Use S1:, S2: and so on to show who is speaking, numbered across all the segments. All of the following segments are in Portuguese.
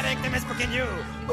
S1: Derek, tem mais um pouquinho.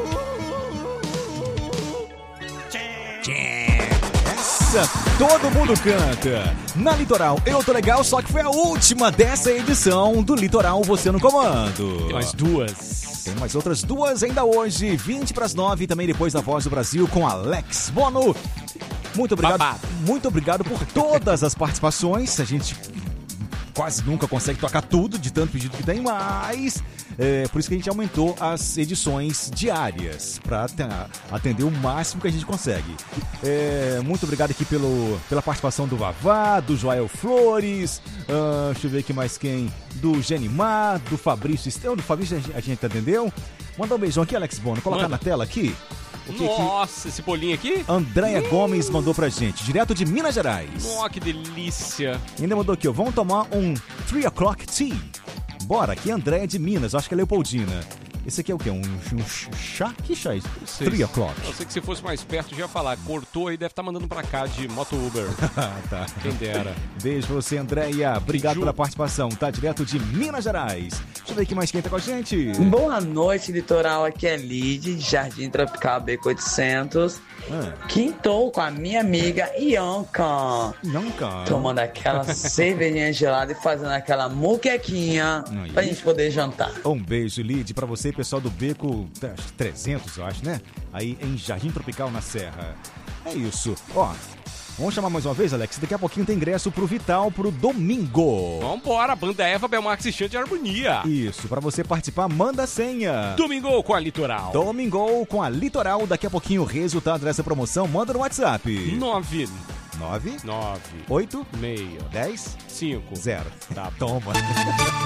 S2: Essa todo mundo canta. Na Litoral, eu tô legal, só que foi a última dessa edição do Litoral Você no Comando.
S3: Tem mais duas.
S2: Tem mais outras duas ainda hoje, 20:09, também depois da Voz do Brasil com Alex Bono. Muito obrigado, muito obrigado por todas as participações. A gente quase nunca consegue tocar tudo de tanto pedido que tem, mas por isso que a gente aumentou as edições diárias para atender o máximo que a gente consegue. Muito obrigado aqui pela participação do Vavá, do Joel Flores, deixa eu ver aqui mais quem, do Genimar, do Fabrício Esteu, do Fabrício a gente atendeu. Mandar um beijão aqui, Alex Bono, colocar na tela aqui.
S3: Nossa, esse bolinho aqui?
S2: Andréia Gomes mandou pra gente, direto de Minas Gerais.
S3: Nossa, que delícia.
S2: Ainda mandou aqui, ó, vamos tomar um 3 o'clock tea. Bora, aqui é Andréia de Minas, acho que é Leopoldina. Esse aqui é o quê? Um chá? Que chá é isso? 3 o'clock.
S3: Eu sei que se fosse mais perto, já ia falar. Cortou aí, deve estar mandando pra cá de moto Uber.
S2: Tá.
S3: Quem dera.
S2: Beijo pra você, Andréia. Obrigado pela participação. Tá direto de Minas Gerais. Deixa eu ver aqui mais quem tá com a gente.
S4: Boa noite, Litoral. Aqui é Lid, de Jardim Tropical Beco 800. Quintou com a minha amiga Ianca. Tomando aquela cervejinha gelada e fazendo aquela muquequinha pra gente poder jantar.
S2: Um beijo, Lid, pra você e pessoal do Beco 300, eu acho, né? Aí em Jardim Tropical, na Serra. É isso. Ó, vamos chamar mais uma vez, Alex? Daqui a pouquinho tem ingresso pro Vital pro domingo.
S3: Vambora, Banda Eva, Belmax e Chante de Harmonia.
S2: Isso, pra você participar, manda a senha.
S3: Domingo com a Litoral.
S2: Domingo com a Litoral. Daqui a pouquinho o resultado dessa promoção, manda no WhatsApp.
S3: 9
S2: 8
S3: 6
S2: 10
S3: 5
S2: 0.
S3: Tá,
S2: toma.